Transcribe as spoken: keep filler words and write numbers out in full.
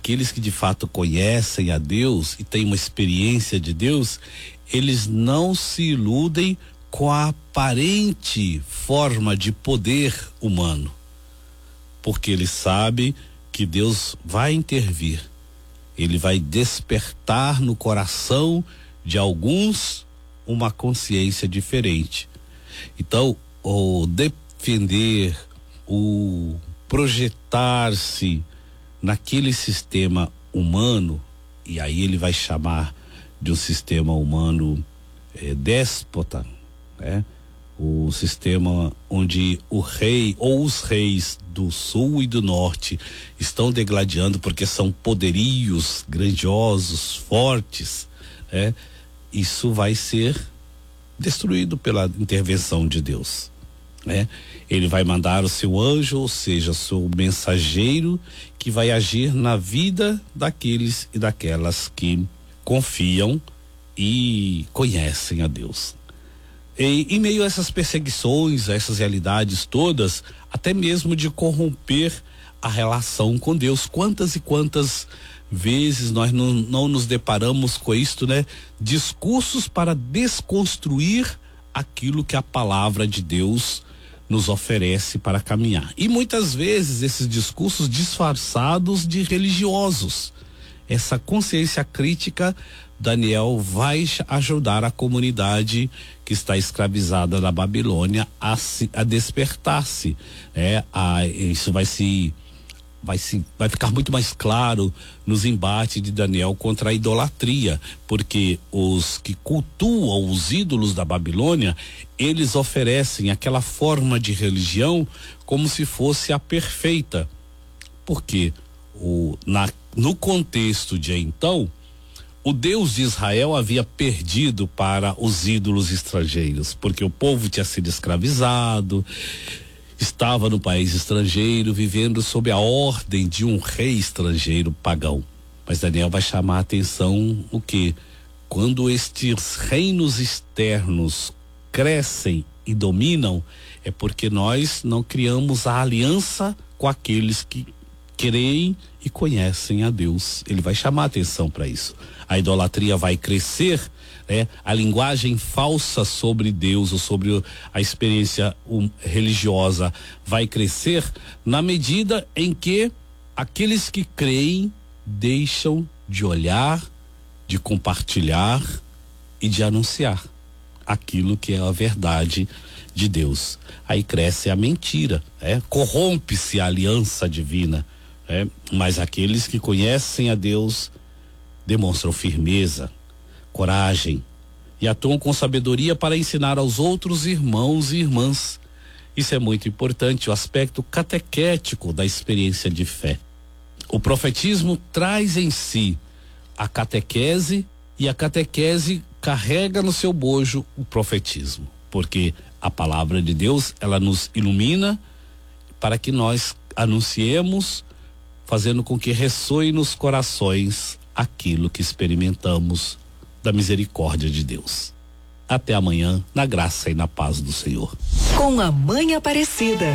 aqueles que de fato conhecem a Deus e têm uma experiência de Deus, eles não se iludem com a aparente forma de poder humano, porque eles sabem que Deus vai intervir, ele vai despertar no coração de alguns uma consciência diferente. Então, o defender, o projetar-se naquele sistema humano, e aí ele vai chamar de um sistema humano eh, déspota, né? O sistema onde o rei ou os reis do sul e do norte estão degladiando porque são poderios grandiosos, fortes, né? Isso vai ser destruído pela intervenção de Deus, né? Ele vai mandar o seu anjo, ou seja, o seu mensageiro, que vai agir na vida daqueles e daquelas que confiam e conhecem a Deus. E, em meio a essas perseguições, a essas realidades todas, até mesmo de corromper a relação com Deus. Quantas e quantas vezes nós não, não nos deparamos com isto, né? Discursos para desconstruir aquilo que a palavra de Deus nos oferece para caminhar. E muitas vezes esses discursos disfarçados de religiosos. Essa consciência crítica, Daniel vai ajudar a comunidade que está escravizada na Babilônia a, se, a despertar-se, né? A, isso vai se, vai se, vai ficar muito mais claro nos embates de Daniel contra a idolatria, porque os que cultuam os ídolos da Babilônia, eles oferecem aquela forma de religião como se fosse a perfeita, porque o, na, no contexto de então, o Deus de Israel havia perdido para os ídolos estrangeiros, porque o povo tinha sido escravizado, estava no país estrangeiro, vivendo sob a ordem de um rei estrangeiro pagão. Mas Daniel vai chamar a atenção o que? Quando estes reinos externos crescem e dominam, é porque nós não criamos a aliança com aqueles que creem e conhecem a Deus. Ele vai chamar a atenção para isso. A idolatria vai crescer, né? A linguagem falsa sobre Deus ou sobre a experiência um, religiosa vai crescer na medida em que aqueles que creem deixam de olhar, de compartilhar e de anunciar aquilo que é a verdade de Deus. Aí cresce a mentira, né? Corrompe-se a aliança divina, né? Mas aqueles que conhecem a Deus demonstram firmeza, coragem e atuam com sabedoria para ensinar aos outros irmãos e irmãs. Isso é muito importante, o aspecto catequético da experiência de fé. O profetismo traz em si a catequese e a catequese carrega no seu bojo o profetismo, porque a palavra de Deus, ela nos ilumina para que nós anunciemos, fazendo com que ressoe nos corações aquilo que experimentamos da misericórdia de Deus. Até amanhã, na graça e na paz do Senhor. Com a Mãe Aparecida.